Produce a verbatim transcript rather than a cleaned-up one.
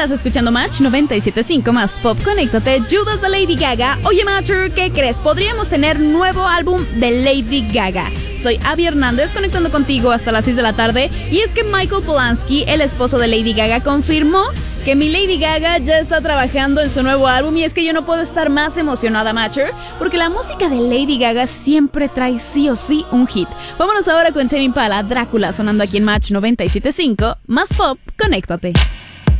Estás escuchando Match noventa y siete punto cinco más Pop. Conéctate, Judas de Lady Gaga. Oye, Matcher, ¿qué crees? Podríamos tener nuevo álbum de Lady Gaga. Soy Abby Hernández, conectando contigo hasta las seis de la tarde. Y es que Michael Polanski, el esposo de Lady Gaga, confirmó que mi Lady Gaga ya está trabajando en su nuevo álbum. Y es que yo no puedo estar más emocionada, Matcher, porque la música de Lady Gaga siempre trae sí o sí un hit. Vámonos ahora con Tame Impala, Drácula, sonando aquí en Match noventa y siete punto cinco más Pop. Conéctate.